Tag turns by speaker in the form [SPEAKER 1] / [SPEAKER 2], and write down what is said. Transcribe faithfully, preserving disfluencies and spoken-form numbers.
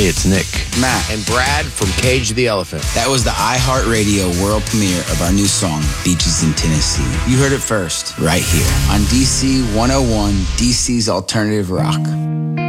[SPEAKER 1] Hey, it's Nick.
[SPEAKER 2] Matt.
[SPEAKER 3] And Brad from Cage the Elephant.
[SPEAKER 4] That was the iHeartRadio world premiere of our new song, Beaches in Tennessee. You heard it first, right here on D C one oh one, D C's Alternative Rock.